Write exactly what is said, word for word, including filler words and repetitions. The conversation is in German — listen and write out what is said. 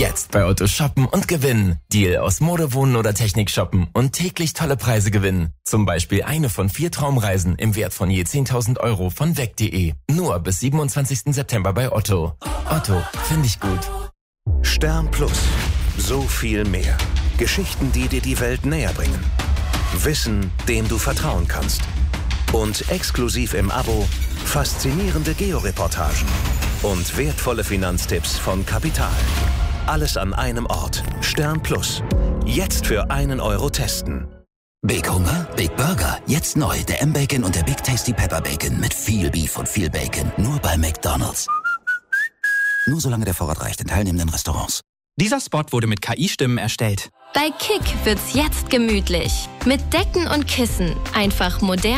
Jetzt bei Otto shoppen und gewinnen. Deal aus Mode, Wohnen oder Technik shoppen und täglich tolle Preise gewinnen. Zum Beispiel eine von vier Traumreisen im Wert von je zehntausend Euro von weg punkt de. Nur bis siebenundzwanzigsten September bei Otto. Otto, finde ich gut. Stern Plus. So viel mehr. Geschichten, die dir die Welt näher bringen. Wissen, dem du vertrauen kannst. Und exklusiv im Abo faszinierende Georeportagen und wertvolle Finanztipps von Kapital. Alles an einem Ort. Stern Plus. Jetzt für einen Euro testen. Big Hunger? Big Burger. Jetzt neu. Der M-Bacon und der Big Tasty Pepper Bacon. Mit viel Beef und viel Bacon. Nur bei McDonald's. Nur solange der Vorrat reicht in teilnehmenden Restaurants. Dieser Spot wurde mit K I-Stimmen erstellt. Bei Kick wird's jetzt gemütlich. Mit Decken und Kissen. Einfach modern